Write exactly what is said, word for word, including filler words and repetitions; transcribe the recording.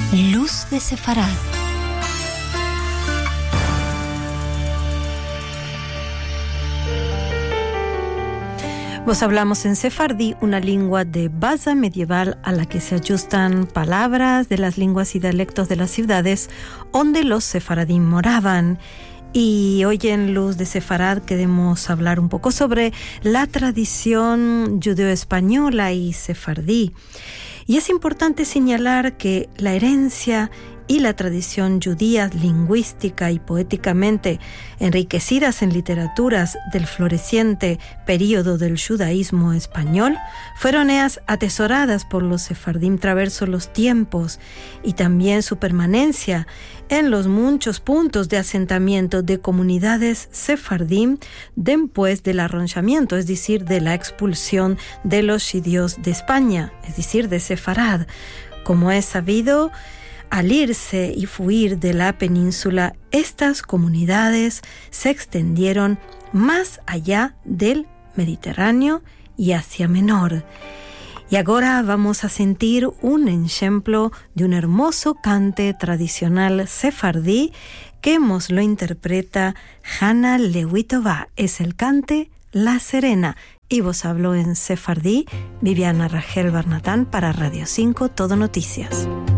Luz de Sefarad. Vos hablamos en sefardí, una lengua de base medieval a la que se ajustan palabras de las lenguas y dialectos de las ciudades donde los sefaradín moraban. Y hoy en Luz de Sefarad queremos hablar un poco sobre la tradición judeo-española y sefardí. Y es importante señalar que la herencia y la tradición judía lingüística y poéticamente enriquecidas en literaturas del floreciente período del judaísmo español fueron ellas atesoradas por los sefardim traverso los tiempos, y también su permanencia en los muchos puntos de asentamiento de comunidades sefardim después del arronchamiento, es decir, de la expulsión de los judíos de España, es decir, de Sefarad. Como es sabido, al irse y fuir de la península, estas comunidades se extendieron más allá del Mediterráneo y Asia Menor. Y ahora vamos a sentir un ejemplo de un hermoso cante tradicional sefardí que nos lo interpreta Hannah Lewitova. Es el cante La Serena. Y vos habló en sefardí Viviana Rangel Barnatán para Radio cinco Todo Noticias.